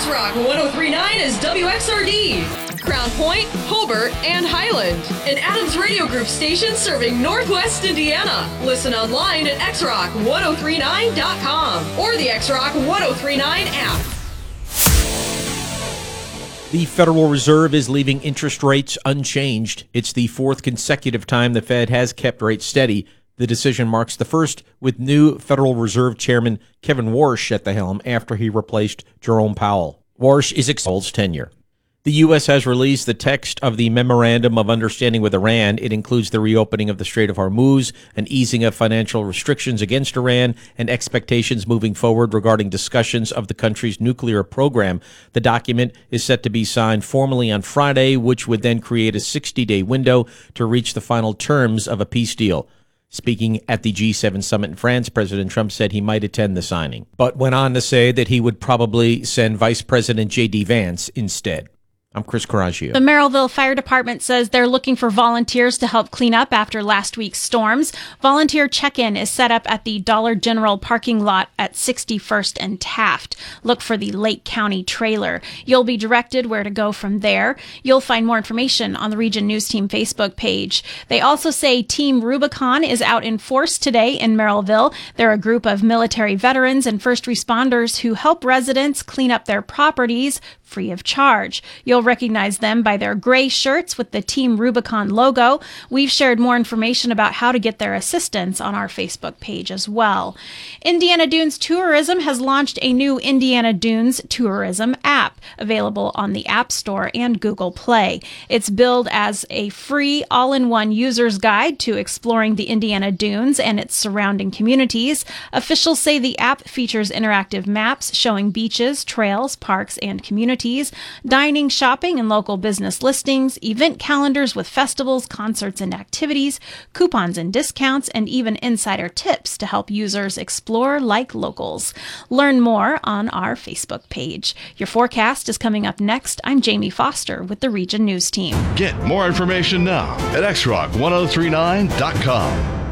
X-Rock 1039 is WXRD, Crown Point, Hobart, and Highland. An Adams Radio Group station serving Northwest Indiana. Listen online at xrock1039.com or the X-Rock 1039 app. The Federal Reserve is leaving interest rates unchanged. It's the fourth consecutive time the Fed has kept rates steady. The decision marks the first with new Federal Reserve Chairman Kevin Warsh at the helm after he replaced Jerome Powell. Warsh is Powell's tenure. The U.S. has released the text of the Memorandum of Understanding with Iran. It includes the reopening of the Strait of Hormuz, an easing of financial restrictions against Iran, and expectations moving forward regarding discussions of the country's nuclear program. The document is set to be signed formally on Friday, which would then create a 60-day window to reach the final terms of a peace deal. Speaking at the G7 summit in France, President Trump said he might attend the signing, but went on to say that he would probably send Vice President J.D. Vance instead. I'm Chris Coraggio. The Merrillville Fire Department says they're looking for volunteers to help clean up after last week's storms. Volunteer check-in is set up at the Dollar General parking lot at 61st and Taft. Look for the Lake County trailer. You'll be directed where to go from there. You'll find more information on the Region News Team Facebook page. They also say Team Rubicon is out in force today in Merrillville. They're a group of military veterans and first responders who help residents clean up their properties free of charge. You'll recognize them by their gray shirts with the Team Rubicon logo. We've shared more information about how to get their assistance on our Facebook page as well. Indiana Dunes Tourism has launched a new Indiana Dunes Tourism app available on the App Store and Google Play. It's billed as a free all-in-one user's guide to exploring the Indiana Dunes and its surrounding communities. Officials say the app features interactive maps showing beaches, trails, parks, and communities, dining, shopping, and local business listings, event calendars with festivals, concerts, and activities, coupons and discounts, and even insider tips to help users explore like locals. Learn more on our Facebook page. Your forecast is coming up next. I'm Jamie Foster with the Region News Team. Get more information now at xrock1039.com.